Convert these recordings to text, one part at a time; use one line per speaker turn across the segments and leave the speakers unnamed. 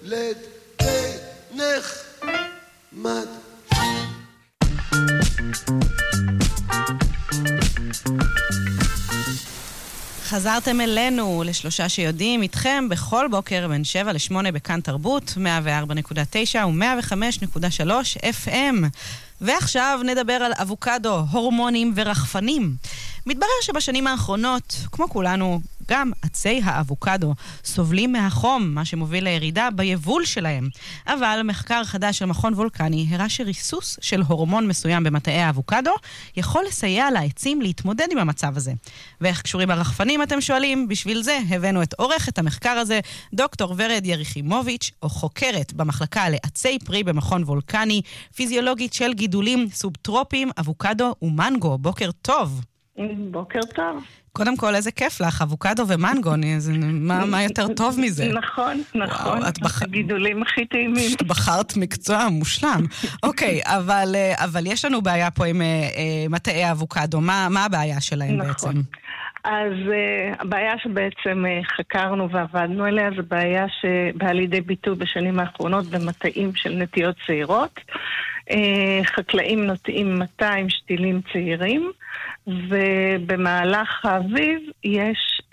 ילד נחמד.
חזרתם אלינו לשלושה שיודעים איתכם בכל בוקר בין 7 ל-8 בכאן תרבות, 104.9 ו-105.3 FM. ועכשיו נדבר על אבוקדו, הורמונים ורחפנים. מתברר שבשנים האחרונות, כמו כולנו, גם עצי האבוקדו סובלים מהחום, מה שמוביל לירידה ביבול שלהם. אבל מחקר חדש של מכון וולקני הראה שריסוס של הורמון מסוים במטעי האבוקדו יכול לסייע לעצים להתמודד עם המצב הזה. ואיך קשורים הרחפנים, אתם שואלים? בשביל זה הבאנו את עורכת המחקר הזה, דוקטור ורד יריחימוביץ', או חוקרת במחלקה לעצי פרי במכון וולקני, פיזיולוגית של גידולים סובטרופיים, אבוקדו ומנגו. בוקר טוב.
בוקר טוב.
קודם כל, איזה כיף לך, אבוקדו ומנגו, מה יותר טוב מזה?
נכון, נכון. הגידולים הכי טעימים.
בחרת מקצוע מושלם. אוקיי, אבל יש לנו בעיה פה עם מטעי האבוקדו. מה הבעיה שלהם בעצם?
אז הבעיה שבעצם חקרנו ועבדנו עליה, זו בעיה שבאה לידי ביטוי בשנים האחרונות במטעים של נטיות צעירות. חקלאים נוטעים 200 שתילים צעירים, ובמהלך האביב יש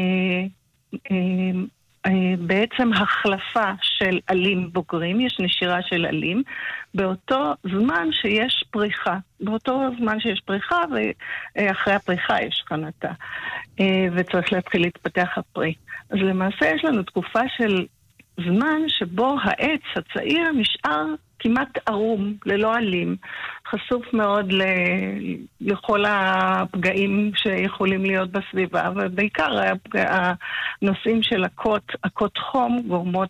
בעצם החלפה של עלים בוגרים, יש נשירה של עלים, באותו זמן שיש פריחה. באותו זמן שיש פריחה, ואחרי הפריחה יש חנתה. וצריך להתחיל להתפתח הפרי. אז למעשה יש לנו תקופה של זמן שבו העץ הצעיר נשאר כמעט ערום, ללא עלים, חשוף מאוד לכל הפגעים שיכולים להיות בסביבה, ובעיקר הנושאים של עקות חום גורמות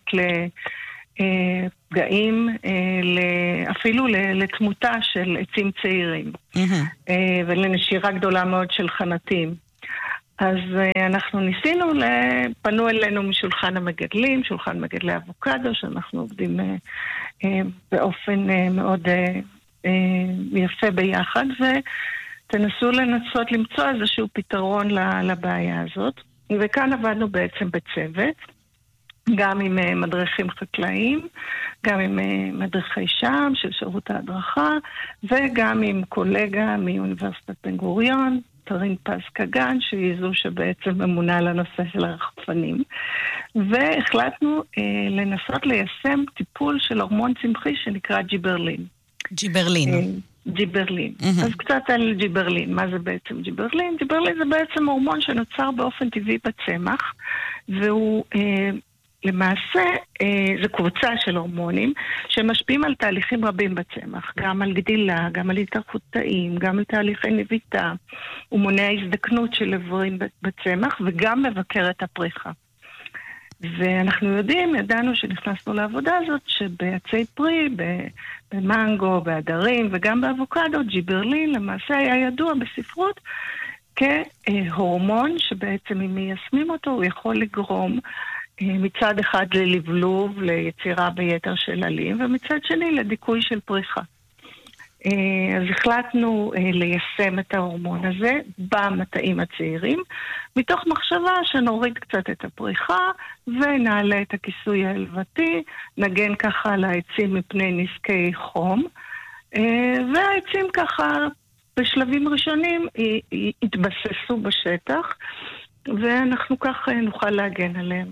לפגעים, אפילו לתמותה של עצים צעירים, ולנשירה גדולה מאוד של חנתים. אז אנחנו ניסינו, פנו אלינו משולחן המגדלים, שולחן מגדלי אבוקדו, שאנחנו עובדים באופן מאוד יפה ביחד, ותנסו לנסות למצוא איזשהו פתרון לבעיה הזאת. וכאן עבדנו בעצם בצוות, גם עם מדריכים חקלאיים, גם עם מדריכי שם של שירות ההדרכה, וגם עם קולגה מאוניברסיטת בן גוריון, טרין פז קגן, שהיא זו שבעצם ממונה על הנושא של הרחפנים. והחלטנו לנסות ליישם טיפול של הורמון צמחי שנקרא ג'יברלין. ג'יברלין. אז קצת על ג'יברלין. מה זה בעצם ג'יברלין? ג'יברלין זה בעצם הורמון שנוצר באופן טבעי בצמח, והוא למעשה זו קבוצה של הורמונים שמשפיעים על תהליכים רבים בצמח, גם על גדילה, גם על התארכות תאים, גם על תהליכי נביטה. הוא מונע הזדקנות של איברים בצמח וגם מבקר את הפריחה. ואנחנו ידענו שנכנסנו לעבודה הזאת שבעצי פרי, במנגו, בעדרים וגם באבוקדו, ג'יברלין למעשה היה ידוע בספרות כהורמון שבעצם אם מיישמים אותו הוא יכול לגרום מצד אחד ללבלוב, ליצירה ביתר של עלים, ומצד שני לדיכוי של פריחה. אז החלטנו ליישם את ההורמון הזה במטעים הצעירים, מתוך מחשבה שנוריד קצת את הפריחה, ונעלה את הכיסוי העלבתי, נגן ככה על העצים מפני נזקי חום, והעצים ככה בשלבים ראשונים התבססו בשטח, ואנחנו ככה נוכל להגן עליהם.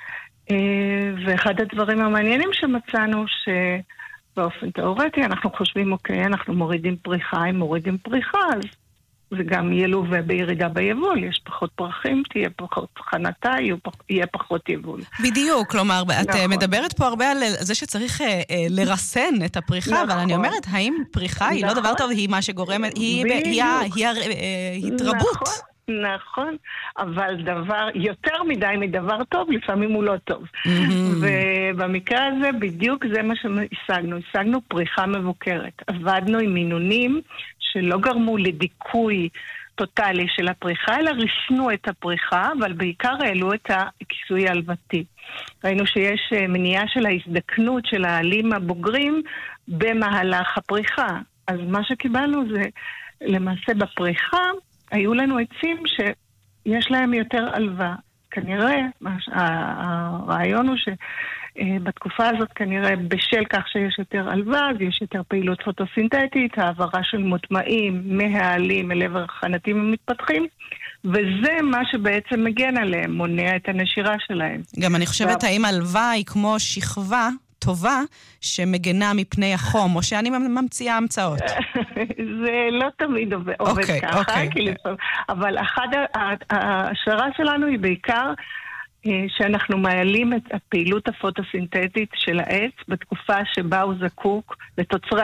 ואחד הדברים המעניינים שמצאנו שבאופן תיאורטי אנחנו חושבים, אוקיי, אנחנו מורידים פריחה, אם מורידים פריחה, אז זה גם ילוב בירידה ביבול, יש פחות פרחים, תהיה פחות חנתה, יהיה פחות יבול.
בדיוק, כלומר, את מדברת פה הרבה על זה שצריך לרסן את הפריחה, אבל אני אומרת, האם פריחה היא לא דבר טוב, היא מה שגורמת, היא התרבות.
נכון, אבל יותר מדי מדבר טוב, לפעמים הוא לא טוב. ובמקרה הזה בדיוק זה מה שהשגנו. השגנו פריחה מבוקרת. עבדנו עם מינונים שלא גרמו לדיכוי טוטלי של הפריחה, אלא ריסנו את הפריחה, אבל בעיקר העלו את הכיסוי העלבתי. ראינו שיש מניעה של ההזדקנות של העלים הבוגרים במהלך הפריחה. אז מה שקיבלנו זה למעשה בפריחה, היו לנו עצים שיש להם יותר עלווה. כנראה, הרעיון הוא בתקופה הזאת כנראה בשל כך שיש יותר אלבז, יש יותר פעילות פוטוסינתטית, העברה של מוטמעים מהעלים אל עבר החנתים המתפתחים, וזה מה שבעצם מגן עליהם, מונע את הנשירה שלהם.
גם אני חושבת, האם הלווה היא כמו שכבה טובה שמגנה מפני החום, או שאני ממציאה המצאות?
זה לא תמיד עובד ככה, אבל ההשערה שלנו היא בעיקר שאנחנו מעלים את הפעילות הפוטוסינתטית של העץ בתקופה שבה הוא זקוק לתוצרי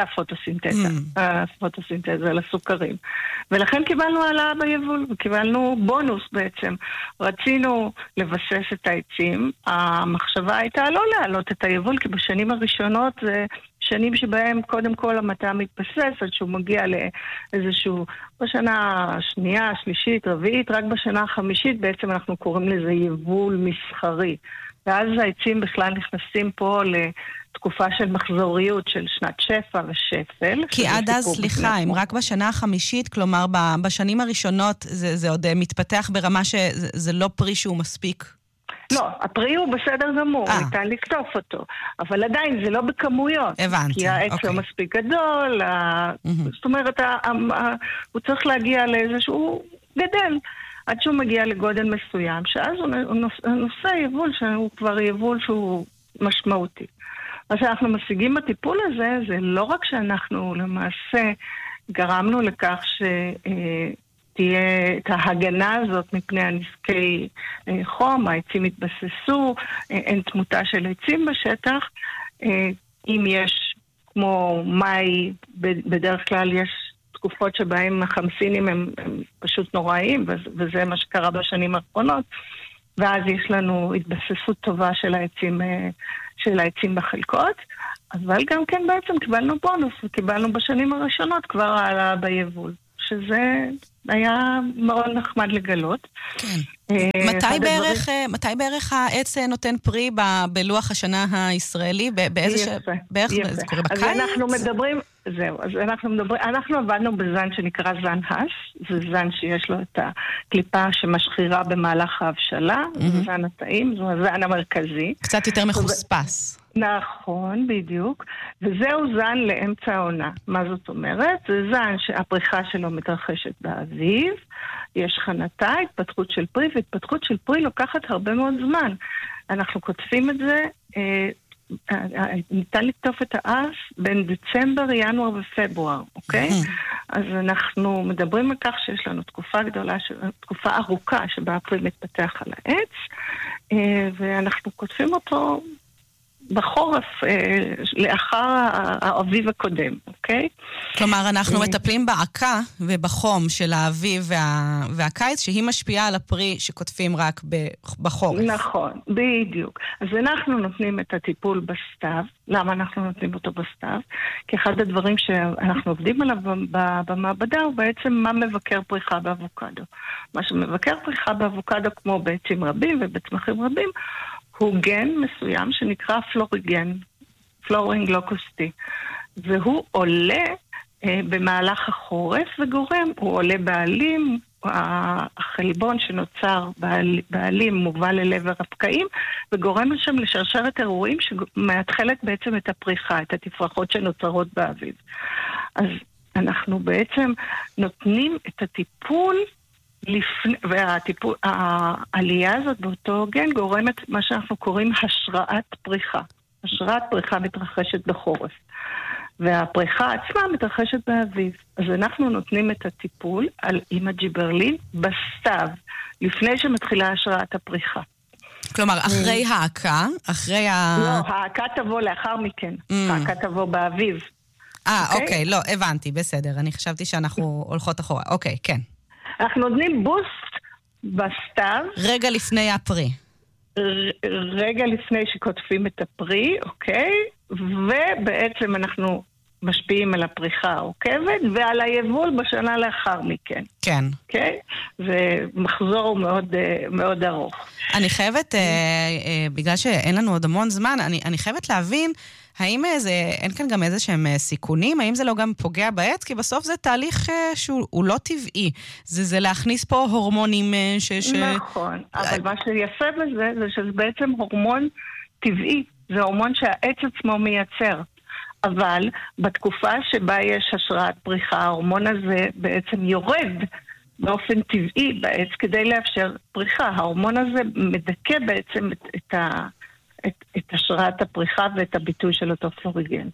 הפוטוסינתזה, לסוכרים. ולכן קיבלנו העלאה ביבול, וקיבלנו בונוס בעצם. רצינו לבסס את העצים, המחשבה הייתה לא להעלות את היבול, כי בשנים הראשונות זה שנים שבהם קודם כל המטע מתבסס, עד שהוא מגיע לאיזשהו, בשנה השנייה, השלישית, רביעית, רק בשנה החמישית בעצם אנחנו קוראים לזה יבול מסחרי. ואז העצים בכלל נכנסים פה לתקופה של מחזוריות של שנת שפע ושפל.
כי עד אז, סליחה, אם רק בשנה החמישית, כלומר בשנים הראשונות זה עוד מתפתח ברמה שזה לא פרי שהוא מספיק.
לא, הפרי הוא בסדר גמור, ניתן לקטוף אותו, אבל עדיין זה לא בכמויות.
הבנתי,
כי העץ לא מספיק גדול, זאת אומרת, הוא צריך להגיע לאיזשהו גדל, עד שהוא מגיע לגודל מסוים, שאז הוא נושא יבול שהוא כבר יבול שהוא משמעותי. אז אנחנו משיגים בטיפול הזה, זה לא רק שאנחנו למעשה גרמנו לכך תהיה את ההגנה הזאת מפני הנזקי חום, העצים התבססו, אין תמותה של עצים בשטח. אם יש, כמו מאי, בדרך כלל יש תקופות שבהם החמסינים הם פשוט נוראים, וזה מה שקרה בשנים האחרונות, ואז יש לנו התבססות טובה של העצים בחלקות, אבל גם כן בעצם קיבלנו בונוס, וקיבלנו בשנים הראשונות כבר העלה ביבול. שזה היה מאוד נחמד לגלות.
כן. מתי בערך העץ נותן פרי בלוח השנה הישראלי?
יפה.
זה קורה בקיץ?
אז אנחנו עבדנו בזן שנקרא זן הס, זה זן שיש לו את הקליפה שמשחירה במהלך ההבשלה, זה זן הטעים, זה הזן המרכזי.
קצת יותר מחוספס.
נכון, בדיוק. וזהו זן לאמצע העונה. מה זאת אומרת? זה זן שהפריחה שלו מתרחשת באביב, יש חנתה, התפתחות של פרי, והתפתחות של פרי לוקחת הרבה מאוד זמן. אנחנו כותבים את זה, ניתן לקטוף את האס בין דצמבר, ינואר ופברואר, אוקיי? אז אנחנו מדברים על כך שיש לנו תקופה ארוכה שבה הפרי מתפתח על העץ, ואנחנו כותבים אותו בחורף, לאחר האביב הקודם, אוקיי?
כלומר, אנחנו מטפלים בעקה ובחום של האביב והקיץ, שהיא משפיעה על הפרי שכותבים רק בחורף.
נכון, בדיוק. אז אנחנו נותנים את הטיפול בסתיו. למה אנחנו נותנים אותו בסתיו? כי אחד הדברים שאנחנו עובדים עליו במעבדה הוא בעצם מה מבקר פריחה באבוקדו. מה שמבקר פריחה באבוקדו, כמו בעצים רבים ובצמחים רבים, הוא גן מסוים שנקרא פלוריגן, פלורינג לוקוסטי, והוא עולה במהלך החורף וגורם, הוא עולה בעלים, החלבון שנוצר בעלים מובל אל עבר הפקעים, וגורם לשם לשרשרת אירועים שמתחלת בעצם את הפריחה, את התפרחות שנוצרות באביב. אז אנחנו בעצם נותנים את הטיפול, והעלייה הזאת באותו גן גורמת מה שאנחנו קוראים השראת פריחה. השראת פריחה מתרחשת בחורף. והפריחה עצמה מתרחשת באביב. אז אנחנו נותנים את הטיפול עם הג'יברלין בסתיו, לפני שמתחילה השראת הפריחה.
כלומר, אחרי העקה,
לא, העקה תבוא לאחר מכן. העקה תבוא באביב.
אוקיי, לא, הבנתי, בסדר. אני חשבתי שאנחנו הולכות אחורה. אוקיי, כן.
אנחנו נותנים בוסט בסתיו.
רגע לפני הפרי.
רגע לפני שכותבים את הפרי, אוקיי? ובעצם אנחנו משפיעים על הפריחה העוקבת ועל היבול בשנה לאחר מכן.
כן.
אוקיי? זה מחזור מאוד, מאוד ארוך.
אני חייבת, בגלל שאין לנו עוד המון זמן, אני חייבת להבין, האם אין כאן גם איזה שהם סיכונים? האם זה לא גם פוגע בעץ? כי בסוף זה תהליך שהוא לא טבעי. זה להכניס פה הורמונים
נכון, אבל מה שיפה בזה, זה שזה בעצם הורמון טבעי, זה הורמון שהעץ עצמו מייצר. אבל בתקופה שבה יש השראת פריחה, ההורמון הזה בעצם יורד באופן טבעי בעץ כדי לאפשר פריחה. ההורמון הזה מדכא בעצם את השראת הפריחה ואת הביטוי של אותו פלוריגן.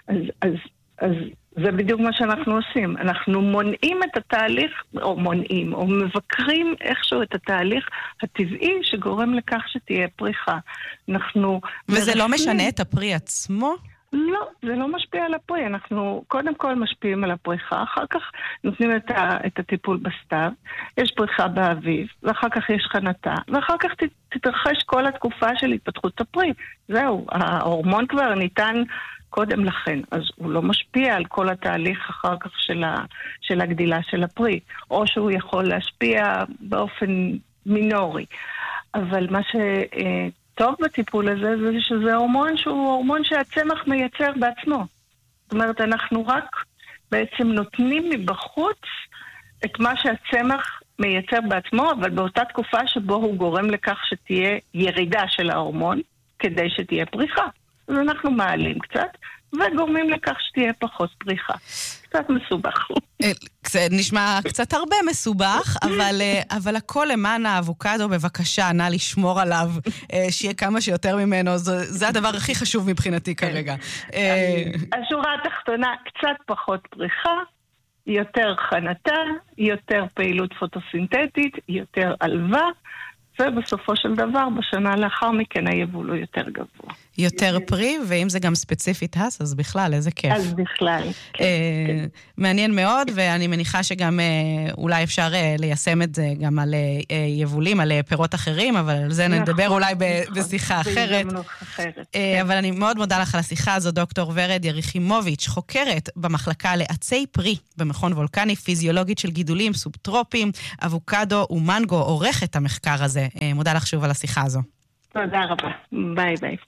אז זה בדיוק מה שאנחנו עושים. אנחנו מונעים את התהליך, או מונעים, או מבקרים איכשהו את התהליך הטבעי שגורם לכך שתהיה פריחה.
וזה לא משנה את הפרי עצמו?
לא, זה לא משפיע על הפרי. אנחנו קודם כל משפיעים על הפריחה, אחר כך נותנים את הטיפול בסתיו, יש פריחה באביב, ואחר כך יש חנתה, ואחר כך תתרחש כל התקופה של התפתחות הפרי. זהו, ההורמון כבר ניתן קודם לכן, אז הוא לא משפיע על כל התהליך אחר כך של הגדילה של הפרי, או שהוא יכול להשפיע באופן מינורי. אבל מה טוב בטיפול הזה זה שזה הורמון שהוא הורמון שהצמח מייצר בעצמו. זאת אומרת, אנחנו רק בעצם נותנים מבחוץ את מה שהצמח מייצר בעצמו, אבל באותה תקופה שבו הוא גורם לכך שתהיה ירידה של ההורמון, כדי שתהיה פריחה. אז אנחנו מעלים קצת, וגורמים לכך שתהיה פחות פריחה. קצת מסובך.
זה נשמע קצת הרבה מסובך, אבל הכל למען האבוקדו, בבקשה, נא לשמור עליו, שיהיה כמה שיותר ממנו, זה הדבר הכי חשוב מבחינתי כרגע.
השורה התחתונה, קצת פחות פריחה, יותר חנתה, יותר פעילות פוטוסינתטית, יותר עלווה, ובסופו של דבר, בשנה לאחר מכן היבול הוא יותר גבוה.
יותר פרי, ואם זה גם ספציפית אז בכלל, איזה כיף.
אז בכלל.
מעניין מאוד, ואני מניחה שגם אולי אפשר ליישם את זה גם על יבולים, על פירות אחרים, אבל על זה נדבר אולי בשיחה אחרת. אבל אני מאוד מודה לך על השיחה הזו, דוקטור ורד יריחימוביץ', חוקרת במחלקה לעצי פרי, במכון וולקני, פיזיולוגית של גידולים סובטרופיים, אבוקדו ומנגו, עורכת המחקר הזה. מודה לך שוב על השיחה הזו.
תודה רבה. ביי ביי.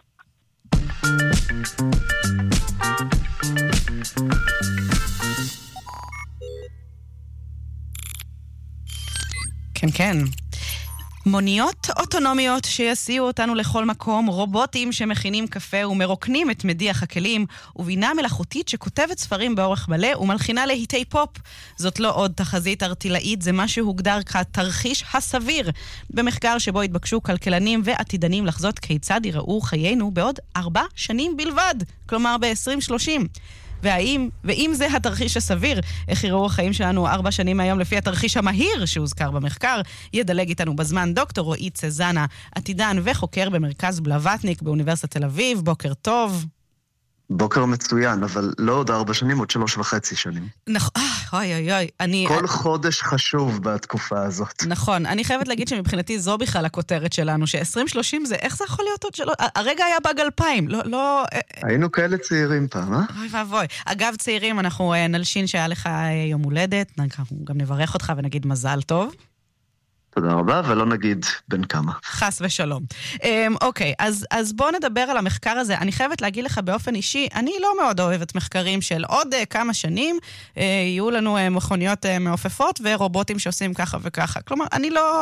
כן, כן. מוניות אוטונומיות שיסיעו אותנו לכל מקום, רובוטים שמכינים קפה ומרוקנים את מדיח הכלים, ובינה מלאכותית שכותבת ספרים באורך מלא ומלחינה להיטי פופ. זאת לא עוד תחזית ארטילאית, זה מה שהוגדר כתרחיש הסביר. במחקר שבו התבקשו כלכלנים ועתידנים לחזות כיצד יראו חיינו בעוד 4 שנים בלבד, כלומר ב-2030. ואם זה התרחיש הסביר, איך יראו החיים שלנו 4 שנים מהיום לפי התרחיש המהיר שהוזכר במחקר, ידלג איתנו בזמן דוקטור רועי צזנה, עתידן וחוקר במרכז בלווטניק באוניברסיטת תל אביב. בוקר טוב.
בוקר מצוין, אבל לא עוד 4 שנים, עוד 3.5 שנים.
נכון, אוי.
כל חודש חשוב בתקופה הזאת.
נכון, אני חייבת להגיד שמבחינתי זו בכלל הכותרת שלנו, ש-2030 זה, איך זה יכול להיות עוד שלא? הרגע היה באג 2000, לא...
היינו כאלה צעירים פעם, אה?
אוי ואבוי. אגב, צעירים, אנחנו נלשין שהיה לך יום הולדת, אנחנו גם נברך אותך ונגיד מזל טוב.
תודה רבה, ולא נגיד בין כמה.
חס ושלום. אוקיי, אז בואו נדבר על המחקר הזה. אני חייבת להגיד לך באופן אישי, אני לא מאוד אוהבת מחקרים של עוד כמה שנים, יהיו לנו מכוניות מעופפות ורובוטים שעושים ככה וככה. כלומר, אני לא...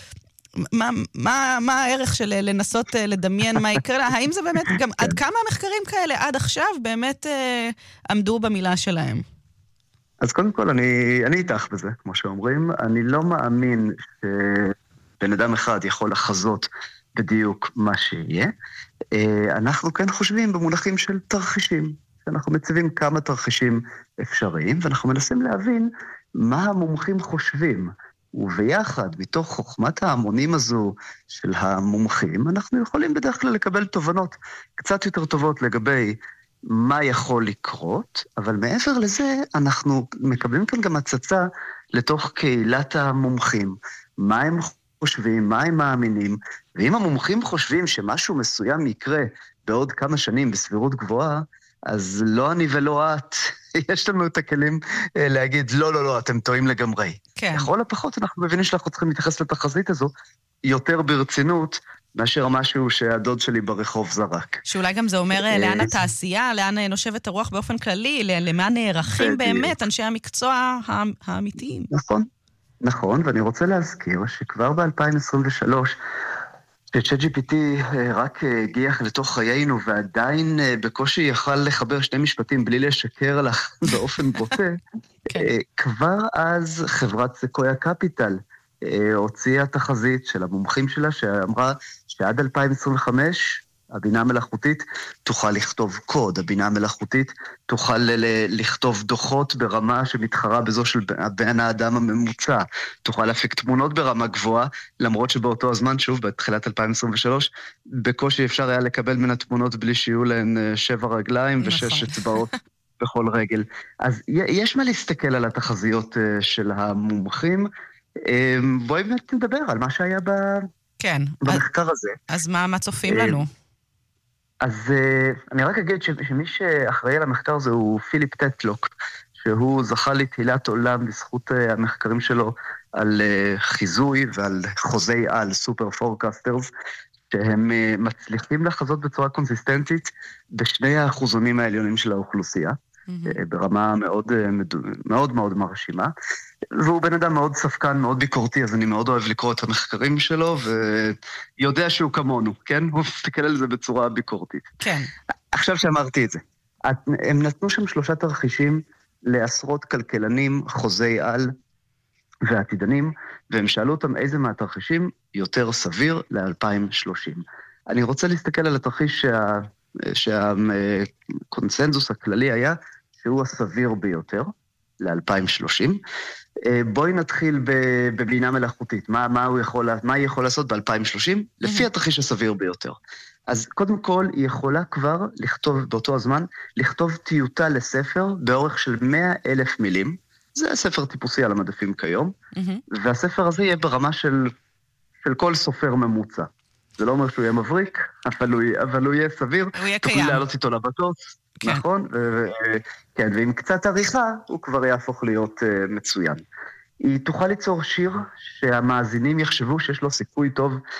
מה הערך של לנסות לדמיין מה יקרה לה? האם זה באמת, גם עד כמה המחקרים כאלה עד עכשיו באמת עמדו במילה שלהם?
אז קודם כל, אני איתך בזה, כמו שאומרים. אני לא מאמין שבן אדם אחד יכול לחזות בדיוק מה שיהיה. אנחנו כן חושבים במונחים של תרחישים. אנחנו מציבים כמה תרחישים אפשריים, ואנחנו מנסים להבין מה המומחים חושבים. וביחד, מתוך חוכמת ההמונים הזו של המומחים, אנחנו יכולים בדרך כלל לקבל תובנות קצת יותר טובות לגבי מה יכול לקרות, אבל מעבר לזה אנחנו מקבלים כאן גם הצצה לתוך קהילת המומחים. מה הם חושבים, מה הם מאמינים, ואם המומחים חושבים שמשהו מסוים יקרה בעוד כמה שנים בסבירות גבוהה, אז לא אני ולא את, יש לנו את הכלים להגיד, לא, אתם טועים לגמרי.
כן.
לכל הפחות אנחנו מבינים שאנחנו צריכים להתייחס לתחזית הזו יותר ברצינות, מאשר משהו שהדוד שלי ברחוב זרק.
שאולי גם זה אומר לאן התעשייה, לאן נושבת הרוח באופן כללי, למה נערכים באמת אנשי המקצוע האמיתיים.
נכון, ואני רוצה להזכיר שכבר ב-2023, ש-ChatGPT רק הגיח לתוך חיינו ועדיין בקושי יכל לחבר שני משפטים בלי לשקר לך באופן בוטה, כבר אז חברת סקויה קפיטל הוציאה תחזית של המומחים שלה שאמרה שעד 2025 הבינה המלאכותית תוכל לכתוב קוד, הבינה המלאכותית תוכל לכתוב דוחות ברמה שמתחרה בזו של בן האדם הממוצע, תוכל להפיק תמונות ברמה גבוהה, למרות שבאותו הזמן, שוב, בתחילת 2023, בקושי אפשר היה לקבל מן התמונות בלי שיהיו להן 7 רגליים ו6 אצבעות בכל רגל. אז יש מה להסתכל על התחזיות של המומחים. בואי באמת נדבר על מה שהיה במחקר הזה.
אז מה צופים לנו?
אז אני רק אגיד שמי שאחראי על המחקר הזה הוא פיליפ טטלוק, שהוא זכה לתהילת עולם בזכות המחקרים שלו על חיזוי ועל חוזי על, סופר פורקסטרס, שהם מצליחים לחזות בצורה קונסיסטנטית בשני האחוזונים העליונים של האוכלוסייה, ברמה מאוד מאוד מרשימה. והוא בן אדם מאוד ספקן, מאוד ביקורתי, אז אני מאוד אוהב לקרוא את המחקרים שלו, ויודע שהוא כמונו, כן? הוא מסתכל על זה בצורה ביקורתית.
כן.
עכשיו שאמרתי את זה, הם נתנו שם 3 תרחישים לעשרות כלכלנים, חוזי על ועתידנים, והם שאלו אותם איזה מהתרחישים יותר סביר ל-2030. אני רוצה להסתכל על התרחיש שהקונסנזוס הכללי היה, שהוא הסביר ביותר ל-2030. בואי נתחיל בבינה מלאכותית. מה היא יכול לעשות ב-2030? לפי התרחיש הסביר ביותר. אז קודם כל, היא יכולה כבר לכתוב, באותו הזמן, לכתוב טיוטה לספר באורך של 100,000 מילים. זה ספר טיפוסי על המדפים כיום, והספר הזה יהיה ברמה של כל סופר ממוצע. זה לא אומר שהוא יהיה מבריק, אבל הוא יהיה סביר.
הוא יהיה קיים.
תוכלי לעלות איתו לבטוס,
כן.
נכון? כן, ועם קצת עריכה, הוא כבר יהפוך להיות מצוין. היא תוכל ליצור שיר שהמאזינים יחשבו שיש לו סיכוי טוב